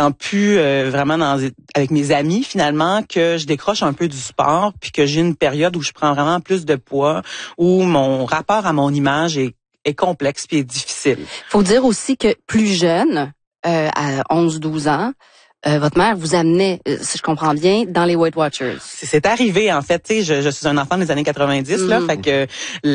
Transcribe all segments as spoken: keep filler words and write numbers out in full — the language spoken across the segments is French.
n'étant plus euh, vraiment dans avec mes amis finalement que je décroche un peu du sport, puis que j'ai une période où je prends vraiment plus de poids, où mon rapport à mon image est, est complexe puis est difficile. Faut dire aussi que plus jeune, euh, à onze douze ans, Euh, votre mère vous amenait, euh, si je comprends bien, dans les Weight Watchers. C'est, c'est arrivé, en fait. Tu sais, je, je suis un enfant des années quatre-vingt-dix, mm. là. Fait que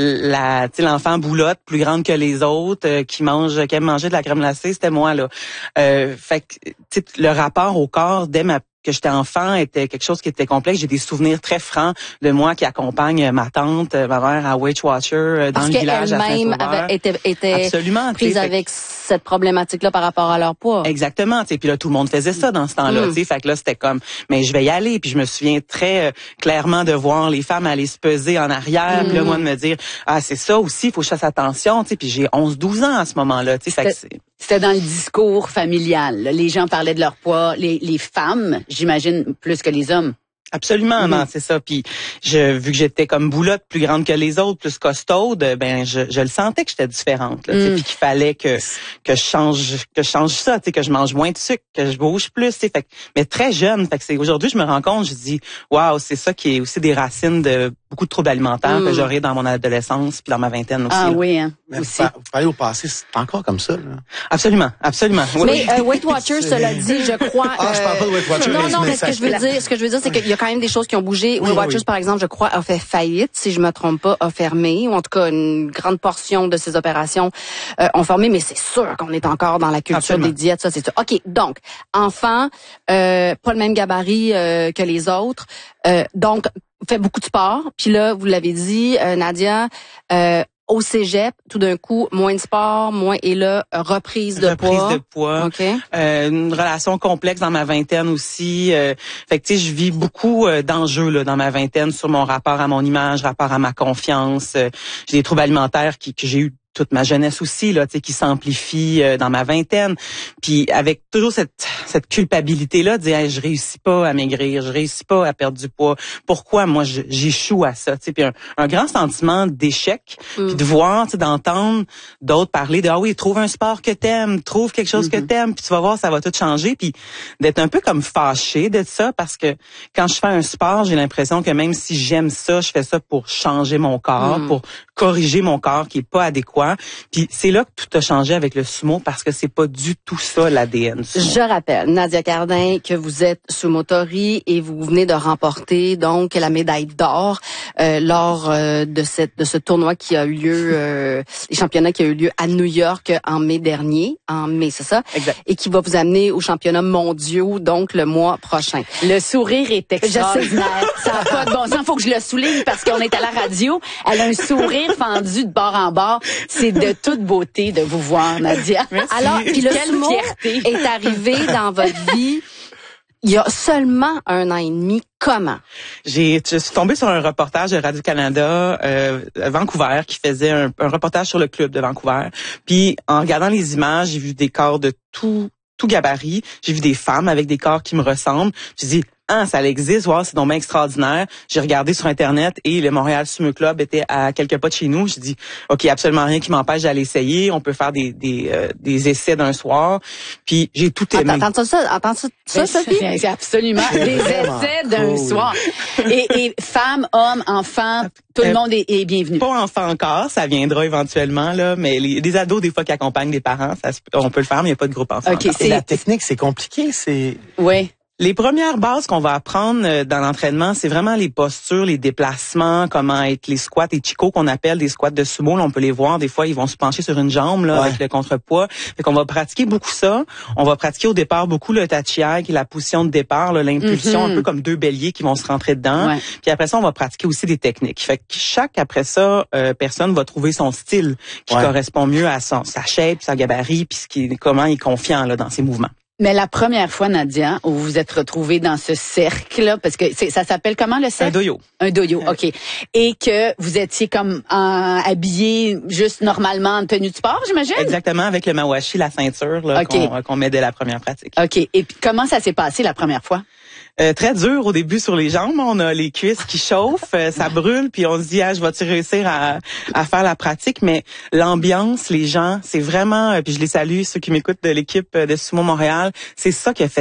la, tu sais, l'enfant boulotte, plus grande que les autres, euh, qui mange, qui aime manger de la crème glacée, c'était moi, là. Euh, fait que, tu sais, le rapport au corps dès ma que j'étais enfant était quelque chose qui était complexe. J'ai des souvenirs très francs de moi qui accompagne ma tante, ma mère à Weight Watcher dans Parce le village à Saint-Sauveur. Parce qu'elle-même était, était Absolument, prise avec cette problématique-là par rapport à leur poids. Exactement. Puis là, tout le monde faisait ça dans ce temps-là. Mm. Fait que là, c'était comme, mais je vais y aller. Puis je me souviens très euh, clairement de voir les femmes aller se peser en arrière. Mm. Puis là, moi, de me dire, ah, c'est ça aussi, il faut que je fasse attention. Puis j'ai onze douze ans à ce moment-là. Fait que c'est... C'était dans le discours familial. Les gens parlaient de leur poids. Les, les femmes, j'imagine, plus que les hommes. Absolument, mm-hmm. non, c'est ça. Puis je, vu que j'étais comme boulotte, plus grande que les autres, plus costaude, ben je, je le sentais que j'étais différente. Là, mm. Puis qu'il fallait que que je change, que je change ça, tu sais, que je mange moins de sucre, que je bouge plus. Fait que, mais très jeune. Fait que c'est aujourd'hui, je me rends compte, je dis, waouh, c'est ça qui est aussi des racines de beaucoup de troubles alimentaires mm. que j'aurai dans mon adolescence puis dans ma vingtaine aussi. Ah là. oui, hein. Mais aussi. Vous parlez au passé, c'est encore comme ça, là. Absolument, absolument. Mais euh, Weight Watchers, cela dit, je crois. Ah, je parle pas de Weight Watchers. Non, non, mais ce que je veux dire, ce que je veux dire, c'est qu'il y a quand même des choses qui ont bougé. Oui, Weight Watchers, oui. Par exemple, je crois, a fait faillite, si je me trompe pas, a fermé, ou en tout cas une grande portion de ses opérations euh, ont fermé, mais c'est sûr qu'on est encore dans la culture Absolument. Des diètes, ça c'est sûr. OK, donc, enfant, euh, pas le même gabarit euh, que les autres, euh, donc, fait beaucoup de sport, puis là, vous l'avez dit, euh, Nadia, euh, au cégep, tout d'un coup, moins de sport, moins et là, reprise de reprise poids. Reprise de poids. Okay. Euh, une relation complexe dans ma vingtaine aussi. Euh, fait que tu sais, je vis beaucoup euh, d'enjeux là dans ma vingtaine sur mon rapport à mon image, rapport à ma confiance. Euh, j'ai des troubles alimentaires qui, que j'ai eu toute ma jeunesse aussi là, tu sais, qui s'amplifie euh, dans ma vingtaine, puis avec toujours cette cette culpabilité là de dire hey, je réussis pas à maigrir, je réussis pas à perdre du poids. Pourquoi moi je, j'échoue à ça, tu sais, puis un, un grand sentiment d'échec, mm. puis de voir, tu sais, d'entendre d'autres parler de ah oui, trouve un sport que t'aimes, trouve quelque chose mm-hmm. que t'aimes, puis tu vas voir ça va tout changer, puis d'être un peu comme fâché de ça parce que quand je fais un sport, j'ai l'impression que même si j'aime ça, je fais ça pour changer mon corps, mm. pour corriger mon corps qui est pas adéquat. Puis c'est là que tout a changé avec le sumo parce que c'est pas du tout ça l'A D N sumo. Je rappelle, Nadia Cardin, que vous êtes sumotori et vous venez de remporter donc la médaille d'or euh, lors euh, de cette de ce tournoi qui a eu lieu, euh, les championnats qui a eu lieu à New York en mai dernier, en mai c'est ça, exact. Et qui va vous amener aux championnats mondiaux donc le mois prochain. Le sourire est extraordinaire. Ça n'a pas de bon sens, faut que je le souligne parce qu'on est à la radio. Elle a un sourire fendu de bord en bord. C'est de toute beauté de vous voir, Nadia. Merci. Alors, puis le sumo est arrivé dans votre vie il y a seulement un an et demi. Comment? J'ai, je suis tombée sur un reportage de Radio-Canada euh, à Vancouver qui faisait un, un reportage sur le club de Vancouver. Puis en regardant les images, j'ai vu des corps de tout tout gabarit. J'ai vu des femmes avec des corps qui me ressemblent. J'ai dit ah, ça existe, wow, c'est donc bien extraordinaire. J'ai regardé sur Internet et le Montréal Sumo Club était à quelques pas de chez nous. J'ai dit, OK, absolument rien qui m'empêche d'aller essayer. On peut faire des des, euh, des essais d'un soir. Puis j'ai tout aimé. Attends ça, attends ça, ça, Sophie? C'est absolument des essais d'un cool. soir. Et, et femmes, hommes, enfants, tout euh, le monde est, est bienvenu. Pas enfants encore, ça viendra éventuellement, là, mais les, des ados, des fois, qui accompagnent des parents, ça, on peut le faire, mais il n'y a pas de groupe enfant. Okay, c'est la technique, c'est compliqué, c'est... Oui. Les premières bases qu'on va apprendre dans l'entraînement, c'est vraiment les postures, les déplacements, comment être les squats et chico qu'on appelle des squats de sumo. Là, on peut les voir. Des fois, ils vont se pencher sur une jambe là, ouais. avec le contrepoids. Fait qu'on va pratiquer beaucoup ça. On va pratiquer au départ beaucoup le tachiai, qui est la position de départ, là, l'impulsion, mm-hmm. un peu comme deux béliers qui vont se rentrer dedans. Ouais. Puis après ça, on va pratiquer aussi des techniques. Fait que chaque, après ça, euh, personne va trouver son style qui ouais. correspond mieux à son, sa shape, sa gabarit, puis ce qui, comment il est confiant là, dans ses mouvements. Mais la première fois, Nadia, où vous vous êtes retrouvée dans ce cercle-là, parce que c'est, ça s'appelle comment le cercle? Un doyo. Un doyo, OK. Et que vous étiez comme en, habillé juste normalement en tenue de sport, j'imagine? Exactement, avec le mawashi, la ceinture là, okay. qu'on, qu'on met dès la première pratique. OK. Et puis comment ça s'est passé la première fois? Euh, très dur au début sur les jambes, on a les cuisses qui chauffent, euh, ça brûle, puis on se dit ah je vais-tu réussir à, à faire la pratique, mais l'ambiance, les gens, c'est vraiment, euh, puis je les salue ceux qui m'écoutent de l'équipe de Sumo Montréal, c'est ça qui a fait